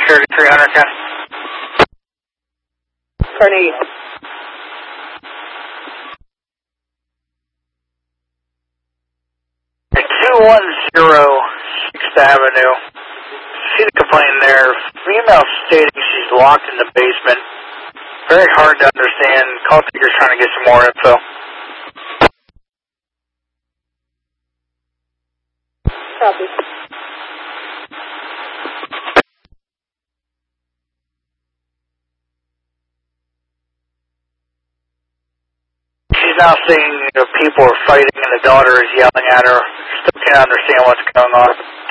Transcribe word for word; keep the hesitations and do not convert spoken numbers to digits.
thirty-three hundred, Ken. Carnegie. two one zero sixth Avenue. See the complaint there. Female stating she's locked in the basement. Very hard to understand. Call taker's trying to get some more info. Copy. She's now saying, you know, people are fighting and the daughter is yelling at her. Still can't understand what's going on.